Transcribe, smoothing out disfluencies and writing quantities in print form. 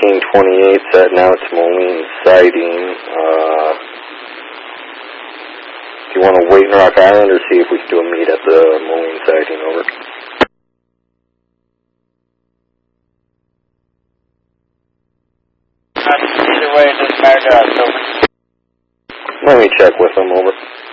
1328 setting out to Moline Siding. Do you want to wait in Rock Island or see if we can do a meet at the Moline Siding? Over. Either way, it doesn't matter to us. Over. Let me check with them. Over.